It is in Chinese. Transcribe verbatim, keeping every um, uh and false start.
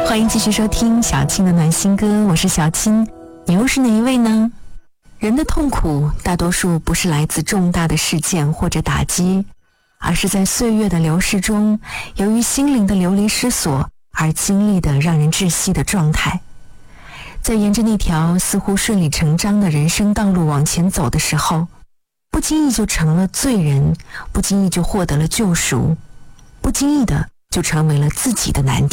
欢迎继续收听小青的暖心歌，我是小青，你又是哪一位呢？人的痛苦大多数不是来自重大的事件或者打击，而是在岁月的流逝中，由于心灵的流离失所而经历的让人窒息的状态。在沿着那条似乎顺理成章的人生道路往前走的时候，不经意就成了罪人，不经意就获得了救赎，不经意的就成为了自己的难题。